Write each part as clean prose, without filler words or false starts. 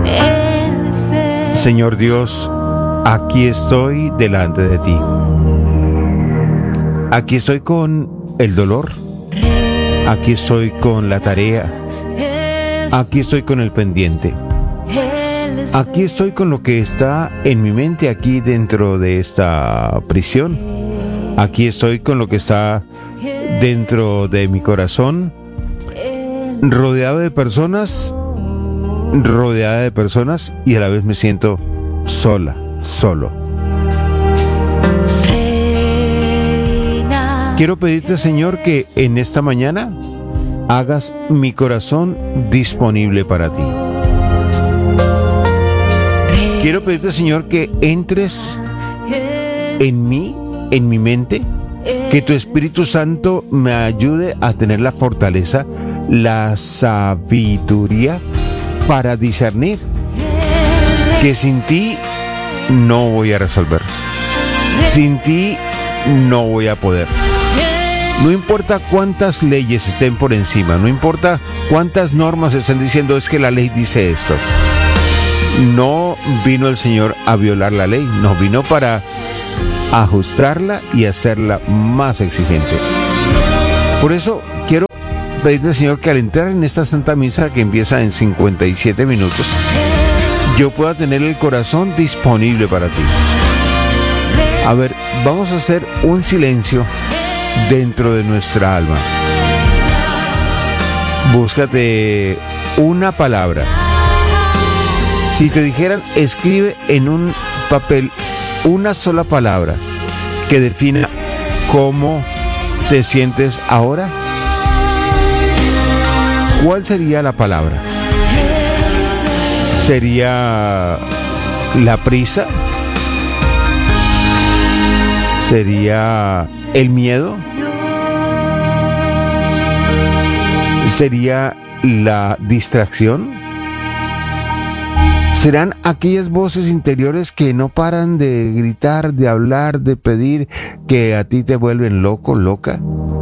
Señor Dios, aquí estoy delante de ti. Aquí estoy con el dolor. Aquí estoy con la tarea. Aquí estoy con el pendiente. Aquí estoy con lo que está en mi mente aquí dentro de esta prisión. Aquí estoy con lo que está dentro de mi corazón, rodeada de personas y a la vez me siento sola, solo. Quiero pedirte, Señor, que en esta mañana hagas mi corazón disponible para ti. Quiero pedirte, Señor, que entres en mí, en mi mente, que tu Espíritu Santo me ayude a tener la fortaleza, la sabiduría para discernir que sin ti no voy a resolver. Sin ti no voy a poder. No importa cuántas leyes estén por encima, no importa cuántas normas estén diciendo es que la ley dice esto. No vino el Señor a violar la ley, no vino para ajustarla y hacerla más exigente. Por eso quiero pedirle al Señor que al entrar en esta Santa Misa que empieza en 57 minutos, yo pueda tener el corazón disponible para ti. A ver, vamos a hacer un silencio dentro de nuestra alma. Búscate una palabra. Si te dijeran, escribe en un papel una sola palabra que defina cómo te sientes ahora, ¿cuál sería la palabra? ¿Sería la prisa? ¿Sería el miedo? ¿Sería la distracción? ¿Serán aquellas voces interiores que no paran de gritar, de hablar, de pedir, que a ti te vuelven loco, loca?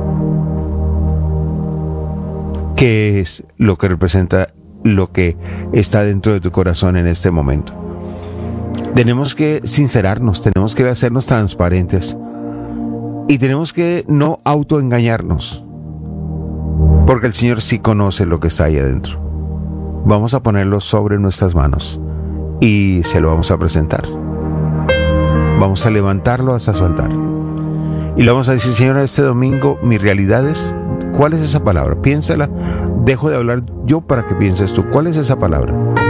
¿Qué es lo que representa lo que está dentro de tu corazón en este momento? Tenemos que sincerarnos, tenemos que hacernos transparentes y tenemos que no autoengañarnos, porque el Señor sí conoce lo que está ahí adentro. Vamos a ponerlo sobre nuestras manos y se lo vamos a presentar. Vamos a levantarlo hasta su altar y le vamos a decir: Señor, este domingo mi realidad es... ¿Cuál es esa palabra? Piénsala. Dejo de hablar yo para que pienses tú. ¿Cuál es esa palabra?